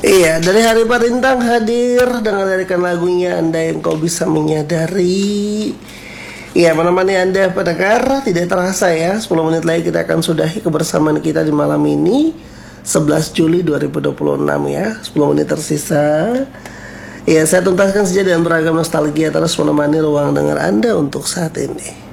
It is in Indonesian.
Iya, dari Hari Parintang hadir dengan lirikan lagunya Anda yang kau bisa menyadari. Iya, menemani Anda pendengar, tidak terasa ya 10 menit lagi kita akan sudahi kebersamaan kita di malam ini 11 Juli 2026 ya. 10 menit tersisa. Iya, saya tuntaskan saja dengan beragam nostalgia terus menemani ruang dengar Anda untuk saat ini.